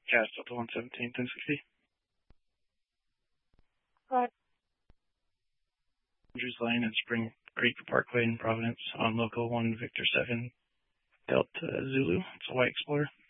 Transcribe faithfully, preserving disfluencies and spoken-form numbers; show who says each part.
Speaker 1: Cast Delta one seventeen, ten sixty.
Speaker 2: Right.
Speaker 1: Andrews Lane and Spring Creek Parkway in Providence on local one Victor seven Delta Zulu. It's a white Explorer.